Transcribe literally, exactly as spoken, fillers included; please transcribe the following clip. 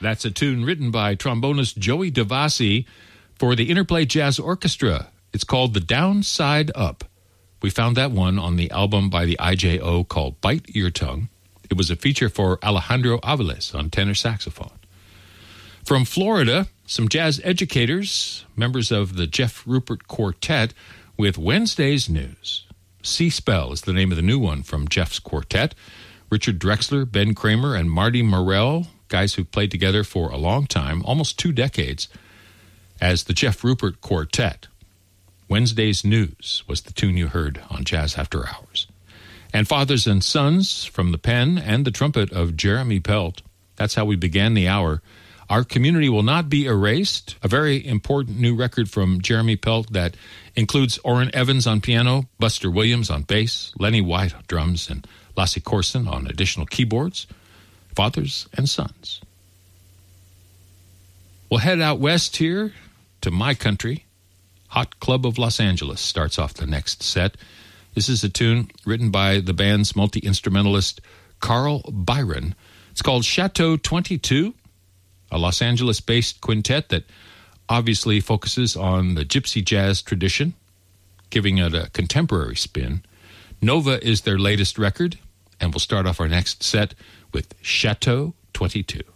That's a tune written by trombonist Joey DeVasi for the Interplay Jazz Orchestra. It's called The Downside Up. We found that one on the album by the I J O called Bite Your Tongue. It was a feature for Alejandro Aviles on tenor saxophone. From Florida, some jazz educators, members of the Jeff Rupert Quartet, with Wednesday's news. C-Spell is the name of the new one from Jeff's quartet. Richard Drexler, Ben Kramer, and Marty Morell, guys who've played together for a long time, almost two decades, as the Jeff Rupert Quartet. Wednesday's News was the tune you heard on Jazz After Hours. And Fathers and Sons from the pen and the trumpet of Jeremy Pelt. That's how we began the hour. Our Community Will Not Be Erased, a very important new record from Jeremy Pelt that includes Orrin Evans on piano, Buster Williams on bass, Lenny White on drums, and Lassie Corson on additional keyboards. Fathers and Sons. We'll head out west here to my country. Hot Club of Los Angeles starts off the next set. This is a tune written by the band's multi-instrumentalist Carl Byron. It's called Chateau twenty-two, a Los Angeles-based quintet that obviously focuses on the gypsy jazz tradition, giving it a contemporary spin. Nova is their latest record, and we'll start off our next set with Chateau twenty-two.